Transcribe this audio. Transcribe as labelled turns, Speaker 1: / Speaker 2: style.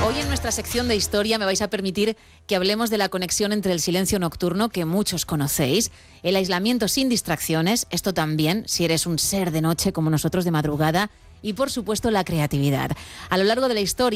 Speaker 1: Hoy en nuestra sección de historia me vais a permitir que hablemos de la conexión entre el silencio nocturno, que muchos conocéis, el aislamiento sin distracciones, esto también, si eres un ser de noche como nosotros de madrugada, y por supuesto la creatividad. A lo largo de la historia